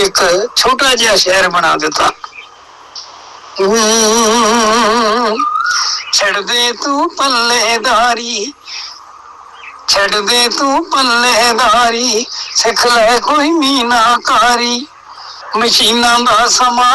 एक छोटा जिहा शहर बना दिता। छड़ दे तू पल्लेदारी, छड़ दे तू पल्लेदारी, सिख ले कोई मीनाकारी, मशीनां दा समा